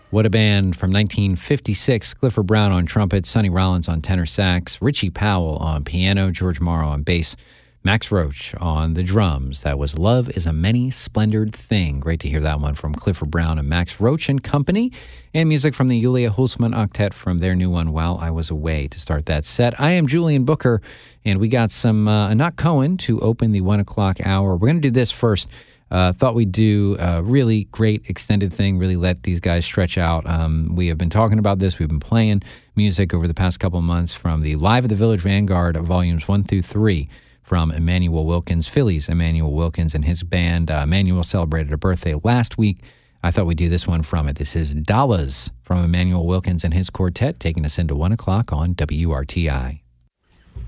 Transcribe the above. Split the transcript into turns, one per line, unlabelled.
What a band from 1956. Clifford Brown on trumpet, Sonny Rollins on tenor sax, Richie Powell on piano, George Morrow on bass, Max Roach on the drums. That was Love is a Many Splendored Thing. Great to hear that one from Clifford Brown and Max Roach and Company. And music from the Julia Hulsman Octet from their new one, While I Was Away, to start that set. I am Julian Booker, and we got some Anat Cohen to open the 1 o'clock hour. We're going to do this first. Thought we'd do a really great extended thing, really let these guys stretch out. We have been talking about this. We've been playing music over the past couple of months from the Live at the Village Vanguard volumes 1 through 3 from Emmanuel Wilkins, Philly's Emmanuel Wilkins and his band. Emmanuel celebrated a birthday last week. I thought we'd do this one from it. This is Dollars from Emmanuel Wilkins and his quartet, taking us into 1 o'clock on WRTI.